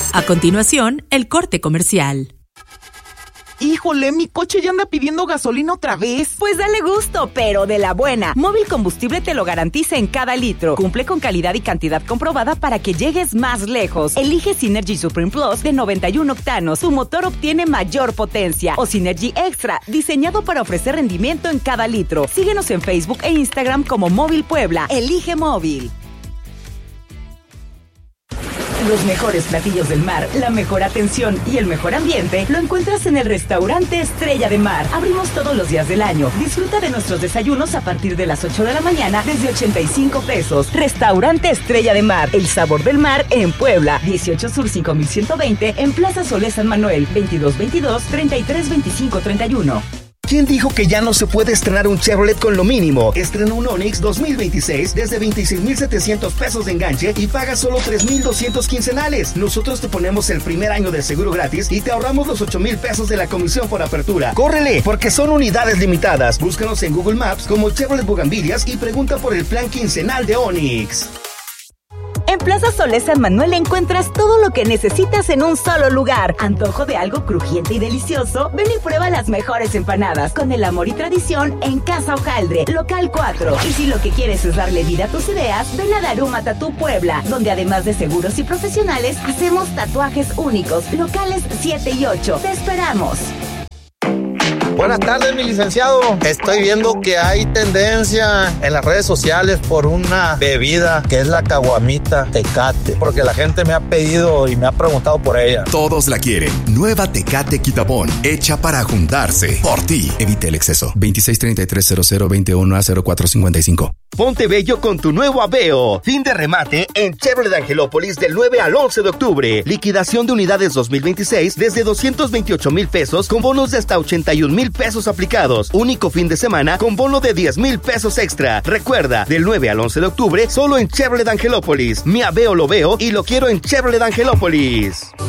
A continuación, el corte comercial. Híjole, mi coche ya anda pidiendo gasolina otra vez. Pues dale gusto, pero de la buena. Móvil Combustible te lo garantiza en cada litro. Cumple con calidad y cantidad comprobada para que llegues más lejos. Elige Synergy Supreme Plus de 91 octanos. Su motor obtiene mayor potencia. O Synergy Extra, diseñado para ofrecer rendimiento en cada litro. Síguenos en Facebook e Instagram como Móvil Puebla. Elige Móvil. Los mejores platillos del mar, la mejor atención y el mejor ambiente lo encuentras en el restaurante Estrella de Mar. Abrimos todos los días del año. Disfruta de nuestros desayunos a partir de las 8 de la mañana desde 85 pesos. Restaurante Estrella de Mar, el sabor del mar en Puebla. 18 Sur 5120 en Plaza Solé San Manuel. 2222-332531. ¿Quién dijo que ya no se puede estrenar un Chevrolet con lo mínimo? Estrena un Onix 2026 desde 26,700 pesos de enganche y paga solo 3,200 quincenales. Nosotros te ponemos el primer año de seguro gratis y te ahorramos los 8,000 pesos de la comisión por apertura. ¡Córrele! Porque son unidades limitadas. Búscanos en Google Maps como Chevrolet Bugambilias y pregunta por el plan quincenal de Onix. En Plaza Solé San Manuel encuentras todo lo que necesitas en un solo lugar. ¿Antojo de algo crujiente y delicioso? Ven y prueba las mejores empanadas con el amor y tradición en Casa Hojaldre, local 4. Y si lo que quieres es darle vida a tus ideas, ven a Daruma Tatú Puebla, donde además de seguros y profesionales, hacemos tatuajes únicos, locales 7 y 8. ¡Te esperamos! Buenas tardes, mi licenciado. Estoy viendo que hay tendencia en las redes sociales por una bebida que es la caguamita Tecate, porque la gente me ha pedido y me ha preguntado por ella. Todos la quieren. Nueva Tecate Quitapón, hecha para juntarse. Por ti. Evite el exceso. 26330021A0455. Ponte bello con tu nuevo Aveo. Fin de remate en Chevrolet Angelópolis del 9 al 11 de octubre. Liquidación de unidades 2026 desde 228,000 pesos con bonos de hasta 81,000 pesos aplicados. Único fin de semana con bono de 10,000 pesos extra. Recuerda, del 9 al 11 de octubre solo en Chevrolet Angelópolis. Mi Aveo lo veo y lo quiero en Chevrolet Angelópolis.